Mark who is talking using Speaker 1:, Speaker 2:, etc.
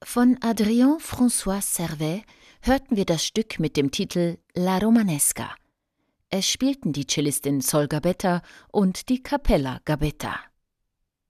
Speaker 1: Von Adrien François Servais hörten wir das Stück mit dem Titel La Romanesca. Es spielten die Cellistin Sol Gabetta und die Cappella Gabetta.